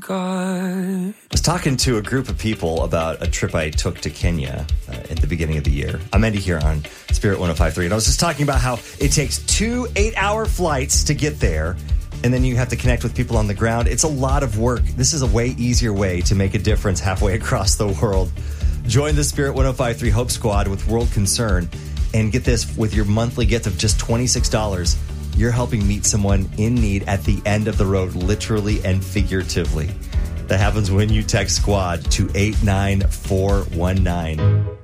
God. I was talking to a group of people about a trip I took to Kenya at the beginning of the year. I'm Andy here on Spirit 105.3, and I was just talking about how it takes 2 8-hour flights to get there, and then you have to connect with people on the ground. It's a lot of work. This is a way easier way to make a difference halfway across the world. Join the Spirit 105.3 Hope Squad with World Concern, and get this, with your monthly gift of just $26, you're helping meet someone in need at the end of the road, literally and figuratively. That happens when you text SQUAD to 89419.